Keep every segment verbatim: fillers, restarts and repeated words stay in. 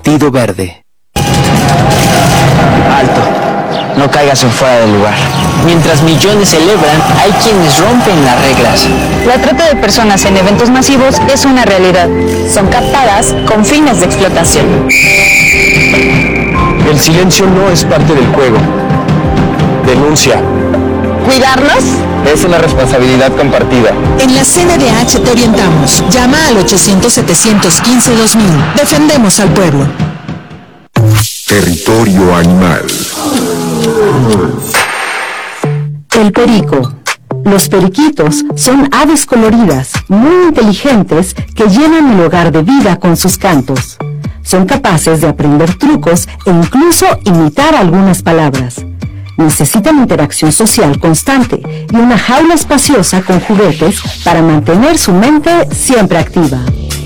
Partido Verde. Alto, no caigas en fuera de lugar. Mientras millones celebran, hay quienes rompen las reglas. La trata de personas en eventos masivos es una realidad. Son captadas con fines de explotación. El silencio no es parte del juego. Denuncia. ¿Cuidarlos? Es una responsabilidad compartida. En la C N D H te orientamos. Llama al ochocientos, setecientos quince, dos mil. Defendemos al pueblo. Territorio animal. El perico. Los periquitos son aves coloridas, muy inteligentes, que llenan el hogar de vida con sus cantos. Son capaces de aprender trucos e incluso imitar algunas palabras. Necesitan interacción social constante y una jaula espaciosa con juguetes para mantener su mente siempre activa.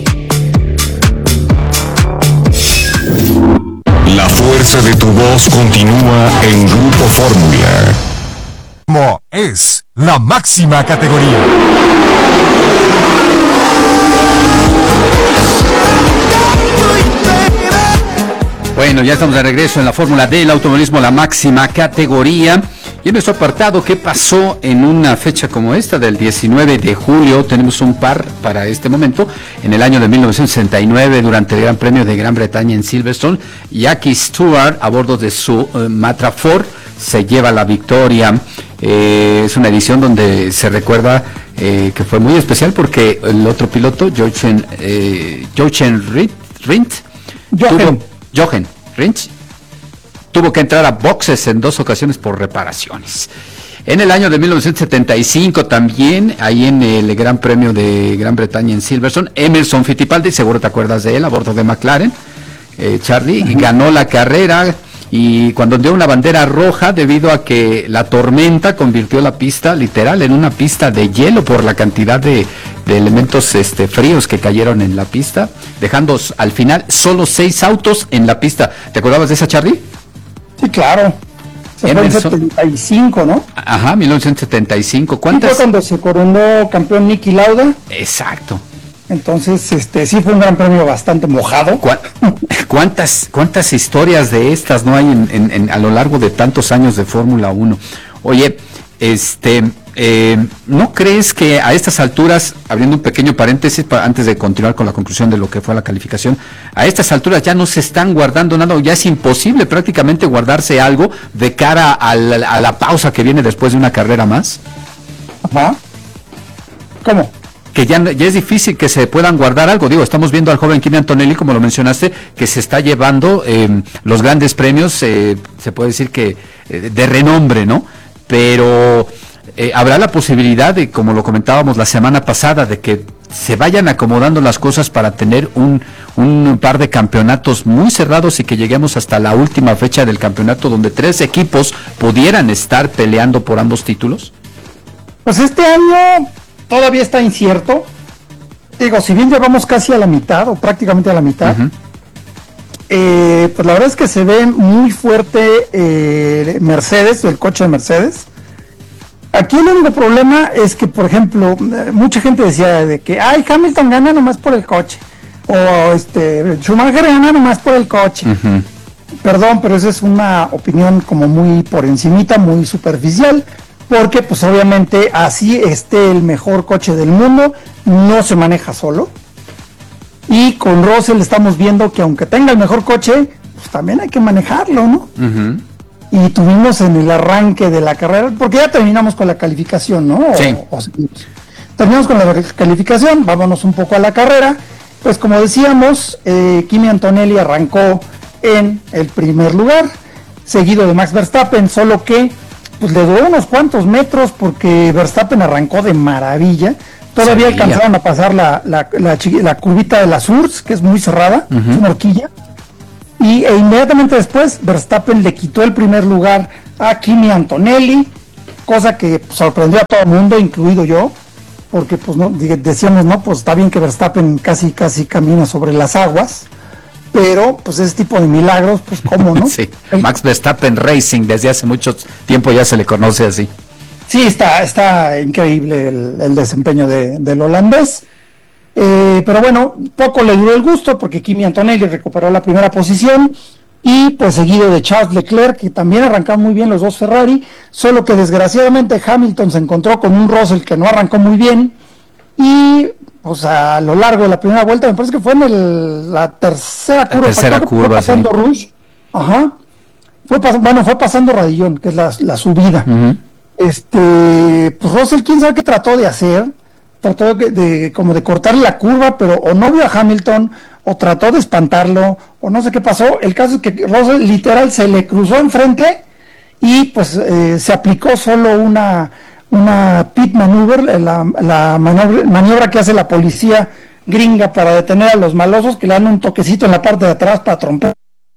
La fuerza de tu voz continúa en Grupo Fórmula. Mo es la máxima categoría. Bueno, ya estamos de regreso en la Fórmula del automovilismo, la máxima categoría. Y en nuestro apartado, ¿qué pasó en una fecha como esta del diecinueve de julio? Tenemos un par para este momento. En el año de mil novecientos sesenta y nueve, durante el Gran Premio de Gran Bretaña en Silverstone, Jackie Stewart, a bordo de su uh, Matra Ford, se lleva la victoria. Eh, es una edición donde se recuerda eh, que fue muy especial porque el otro piloto, Jochen, eh, Jochen Rindt, Rindt Jochen. Jochen Rindt, tuvo que entrar a boxes en dos ocasiones por reparaciones. En el año de mil novecientos setenta y cinco también, ahí en el Gran Premio de Gran Bretaña en Silverstone, Emerson Fittipaldi, seguro te acuerdas de él, a bordo de McLaren, eh, Charlie, uh-huh. ganó la carrera y cuando dio una bandera roja debido a que la tormenta convirtió la pista literal en una pista de hielo por la cantidad de, de elementos este, fríos que cayeron en la pista, dejando al final solo seis autos en la pista. ¿Te acordabas de esa, Charlie? Sí, claro. Se fue en setenta y cinco, ¿no? Ajá, mil novecientos setenta y cinco. ¿Cuántas? Fue cuando se coronó campeón Niki Lauda. Exacto. Entonces, este, sí fue un gran premio bastante mojado. ¿Cuántas, cuántas historias de estas no hay en, en, en, a lo largo de tantos años de Fórmula uno? Oye, este, eh, ¿no crees que a estas alturas, abriendo un pequeño paréntesis para, antes de continuar con la conclusión de lo que fue la calificación, a estas alturas ya no se están guardando nada, o ya es imposible prácticamente guardarse algo de cara a la, a la pausa que viene después de una carrera más? Ajá. ¿Cómo? Que ya, ya es difícil que se puedan guardar algo. Digo, estamos viendo al joven Kimi Antonelli, como lo mencionaste, que se está llevando eh, los grandes premios, eh, se puede decir que eh, de renombre, ¿no? Pero eh, habrá la posibilidad de, como lo comentábamos la semana pasada, de que se vayan acomodando las cosas para tener un, un par de campeonatos muy cerrados y que lleguemos hasta la última fecha del campeonato donde tres equipos pudieran estar peleando por ambos títulos. Pues este año todavía está incierto. Digo, si bien llevamos casi a la mitad, o prácticamente a la mitad, uh-huh. eh, pues la verdad es que se ve muy fuerte eh, Mercedes, el coche de Mercedes. Aquí el único problema es que, por ejemplo, mucha gente decía de que, ay, Hamilton gana nomás por el coche, o este Schumacher gana nomás por el coche. Uh-huh. Perdón, pero esa es una opinión como muy por encimita, muy superficial. Porque pues obviamente así esté el mejor coche del mundo, no se maneja solo. Y con Russell estamos viendo que aunque tenga el mejor coche, pues también hay que manejarlo, ¿no? Uh-huh. Y tuvimos en el arranque de la carrera, porque ya terminamos con la calificación, ¿no? Sí. O, o, terminamos con la calificación, vámonos un poco a la carrera. Pues como decíamos, eh, Kimi Antonelli arrancó en el primer lugar, seguido de Max Verstappen, solo que pues le duró unos cuantos metros porque Verstappen arrancó de maravilla. Todavía Sabía. alcanzaron a pasar la, la, la, la, la curvita de la Surs, que es muy cerrada, uh-huh. es una horquilla. Y e inmediatamente después Verstappen le quitó el primer lugar a Kimi Antonelli, cosa que sorprendió a todo el mundo, incluido yo, porque pues no decíamos, no, pues está bien que Verstappen casi casi camina sobre las aguas, pero pues ese tipo de milagros, pues cómo, ¿no? Sí, Max Verstappen Racing, desde hace mucho tiempo ya se le conoce así. Sí, está, está increíble el, el desempeño de, del holandés. Eh, pero bueno, poco le duró el gusto porque Kimi Antonelli recuperó la primera posición y pues seguido de Charles Leclerc, que también arrancaron muy bien los dos Ferrari, solo que desgraciadamente Hamilton se encontró con un Russell que no arrancó muy bien y pues a lo largo de la primera vuelta, me parece que fue en el, la tercera curva, la tercera curva, fue pasando sí. Rouge, ajá, fue pas- bueno, fue pasando Radillón, que es la, la subida. Uh-huh. Este, pues Russell, quién sabe qué trató de hacer, trató de, de como de cortarle la curva, pero o no vio a Hamilton, o trató de espantarlo, o no sé qué pasó. El caso es que Russell literal se le cruzó enfrente y pues eh, se aplicó solo una, una pit maneuver, la, la maniobra, maniobra que hace la policía gringa para detener a los malosos, que le dan un toquecito en la parte de atrás para trompear.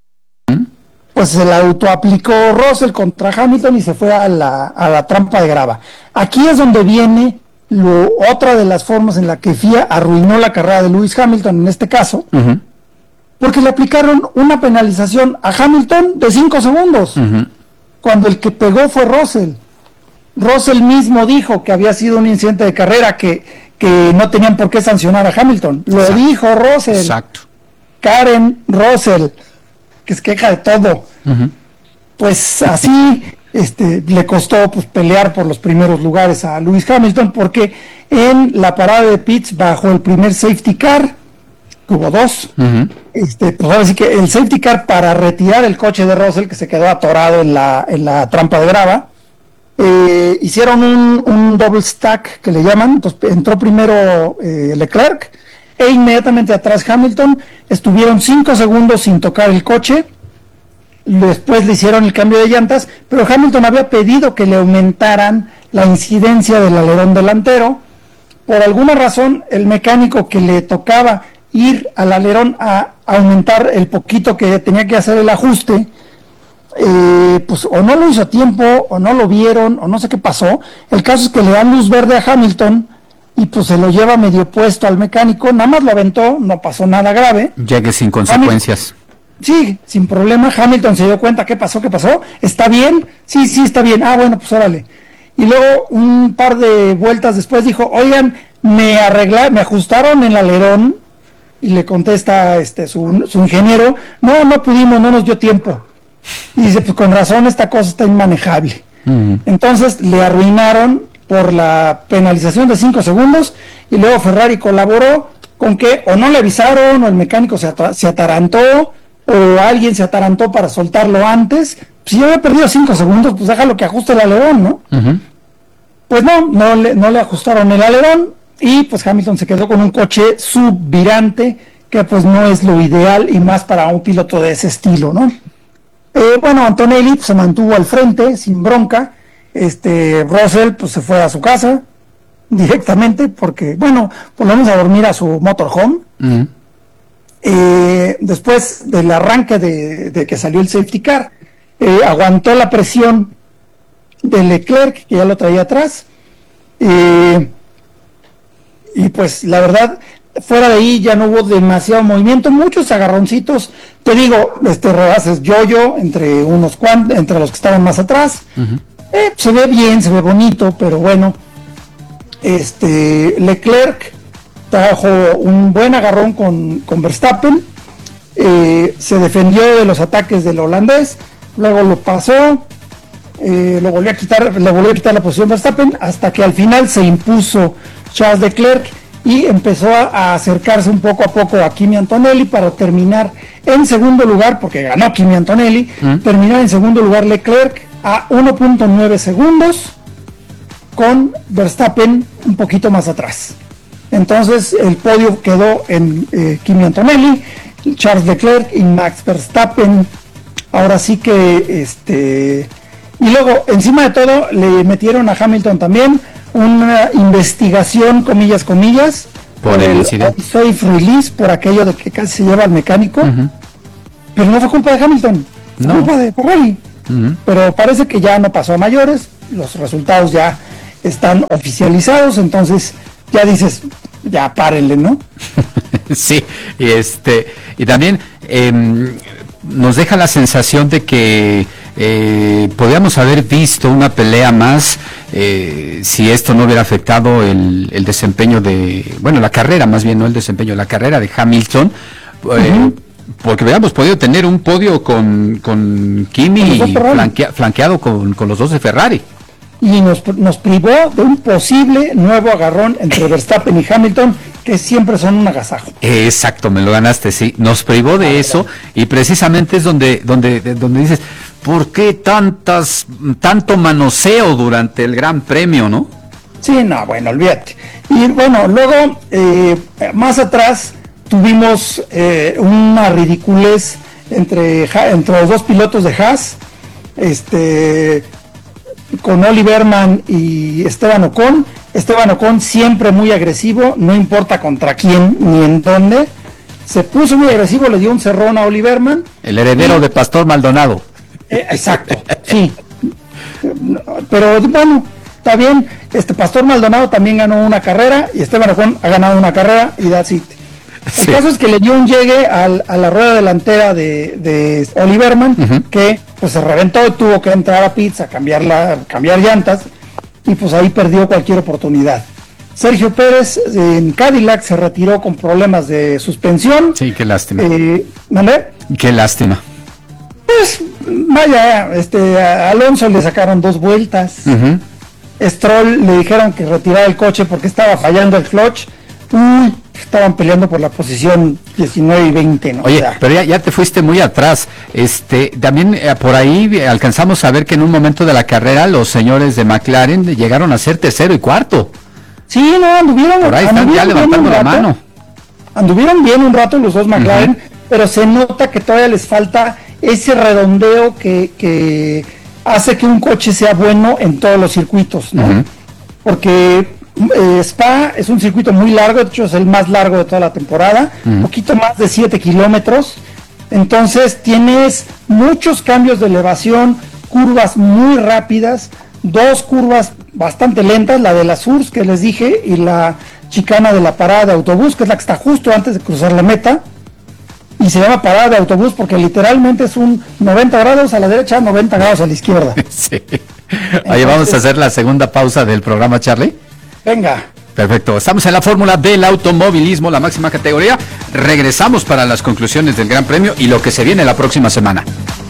Pues se la autoaplicó Russell contra Hamilton y se fue a la, a la trampa de grava. Aquí es donde viene lo, otra de las formas en la que F I A arruinó la carrera de Lewis Hamilton en este caso, uh-huh. porque le aplicaron una penalización a Hamilton de cinco segundos, uh-huh. cuando el que pegó fue Russell. Russell mismo dijo que había sido un incidente de carrera, que, que no tenían por qué sancionar a Hamilton. Lo Exacto. dijo Russell. Exacto. Karen Russell, que se queja de todo. Uh-huh. Pues así este, le costó pues, pelear por los primeros lugares a Lewis Hamilton, porque en la parada de pits bajo el primer safety car, que hubo dos, uh-huh. este, pues ahora sí que el safety car para retirar el coche de Russell, que se quedó atorado en la, en la trampa de grava, eh, hicieron un, un double stack que le llaman. Entonces entró primero eh, Leclerc e inmediatamente atrás Hamilton. Estuvieron cinco segundos sin tocar el coche, después le hicieron el cambio de llantas, pero Hamilton había pedido que le aumentaran la incidencia del alerón delantero. Por alguna razón el mecánico que le tocaba ir al alerón a aumentar el poquito que tenía que hacer el ajuste, eh, pues o no lo hizo a tiempo, o no lo vieron, o no sé qué pasó. El caso es que le dan luz verde a Hamilton y pues se lo lleva medio puesto al mecánico, nada más lo aventó, no pasó nada grave. Llegue sin consecuencias. Hamilton, sí, sin problema. Hamilton se dio cuenta, ¿qué pasó? ¿Qué pasó? ¿Está bien? Sí, sí, está bien. Ah, bueno, pues órale. Y luego un par de vueltas después dijo, oigan, me arreglaron, me ajustaron el alerón, y le contesta este su, su ingeniero, no, no pudimos, no nos dio tiempo. Y dice, pues con razón esta cosa está inmanejable. Uh-huh. Entonces le arruinaron por la penalización de cinco segundos, y luego Ferrari colaboró con que o no le avisaron, o el mecánico se, at- se atarantó, o alguien se atarantó para soltarlo antes. Si yo había perdido cinco segundos, pues déjalo que ajuste el alerón, ¿no? Uh-huh. Pues no, no le, no le ajustaron el alerón, y pues Hamilton se quedó con un coche subvirante, que pues no es lo ideal, y más para un piloto de ese estilo, ¿no? Eh, bueno, Antonelli pues, se mantuvo al frente, sin bronca. Este, Russell pues se fue a su casa directamente, porque, bueno, por lo menos a dormir a su motorhome. Uh-huh. Eh, después del arranque de, de que salió el safety car, eh, aguantó la presión de Leclerc, que ya lo traía atrás, eh, y pues la verdad, fuera de ahí ya no hubo demasiado movimiento, muchos agarroncitos, te digo, este rebases yo-yo entre unos cuantos, entre los que estaban más atrás. Uh-huh. eh, se ve bien, se ve bonito, pero bueno, este Leclerc trajo un buen agarrón con, con Verstappen, eh, se defendió de los ataques del holandés, luego lo pasó, eh, lo volvió a quitar, le volvió a quitar la posición Verstappen, hasta que al final se impuso Charles Leclerc y empezó a, a acercarse un poco a poco a Kimi Antonelli para terminar en segundo lugar, porque ganó Kimi Antonelli, ¿Mm? terminó en segundo lugar Leclerc a uno punto nueve segundos, con Verstappen un poquito más atrás. Entonces el podio quedó en eh, Kimi Antonelli, Charles Leclerc y Max Verstappen. Ahora sí que este y luego encima de todo le metieron a Hamilton también una investigación, comillas comillas, por, por el, el safe release, por aquello de que casi se lleva al mecánico. Uh-huh. Pero no fue culpa de Hamilton, fue no. culpa de Ferrari. Uh-huh. Pero parece que ya no pasó a mayores, los resultados ya están oficializados, entonces ya dices, ya párenle, ¿no? Sí, y este y también eh, nos deja la sensación de que eh, podríamos haber visto una pelea más eh, si esto no hubiera afectado el, el desempeño de, bueno, la carrera más bien, no el desempeño, la carrera de Hamilton, eh, uh-huh. porque hubiéramos podido tener un podio con, con Kimi flanquea, flanqueado con, con los dos de Ferrari. Y nos, nos privó de un posible nuevo agarrón entre Verstappen y Hamilton, que siempre son un agasajo. Exacto, me lo ganaste, sí. Nos privó de eso y precisamente es donde, donde, donde dices, ¿por qué tantas, tanto manoseo durante el Gran Premio, no? Sí, no, bueno, olvídate. Y bueno, luego, eh, más atrás, tuvimos eh, una ridiculez entre, entre los dos pilotos de Haas, este... con Oli Berman y Esteban Ocon. Esteban Ocon siempre muy agresivo, no importa contra quién ni en dónde. Se puso muy agresivo, le dio un cerrón a Oli Berman. El heredero y, de Pastor Maldonado. Eh, exacto, sí. Pero bueno, está bien. Este Pastor Maldonado también ganó una carrera y Esteban Ocon ha ganado una carrera y that's it. El sí. caso es que le dio un llegue al, a la rueda delantera de, de Oli Berman, uh-huh. que pues se reventó y tuvo que entrar a pits a cambiar, la, cambiar llantas y pues ahí perdió cualquier oportunidad. Sergio Pérez en Cadillac se retiró con problemas de suspensión. Sí, qué lástima. Eh, ¿Vale? Qué lástima. Pues vaya, este, a Alonso le sacaron dos vueltas. Uh-huh. Stroll le dijeron que retirara el coche porque estaba fallando el clutch. Uy, estaban peleando por la posición diecinueve y veinte, ¿no? Oye, o sea, pero ya, ya te fuiste muy atrás. Este, también eh, por ahí alcanzamos a ver que en un momento de la carrera los señores de McLaren llegaron a ser tercero y cuarto. Sí, no, anduvieron. Por ahí están ya levantando la mano. Anduvieron bien un rato los dos McLaren, uh-huh. pero se nota que todavía les falta ese redondeo que, que hace que un coche sea bueno en todos los circuitos, ¿no? Uh-huh. Porque Eh, Spa es un circuito muy largo, de hecho es el más largo de toda la temporada, un mm. poquito más de siete kilómetros, entonces tienes muchos cambios de elevación, curvas muy rápidas, dos curvas bastante lentas, la de las U R S que les dije y la chicana de la parada de autobús, que es la que está justo antes de cruzar la meta, y se llama parada de autobús porque literalmente es un noventa grados a la derecha, noventa grados a la izquierda. Sí. Entonces, oye, vamos a hacer la segunda pausa del programa, Charlie. Venga. Perfecto, estamos en la fórmula del automovilismo, la máxima categoría. Regresamos para las conclusiones del Gran Premio y lo que se viene la próxima semana.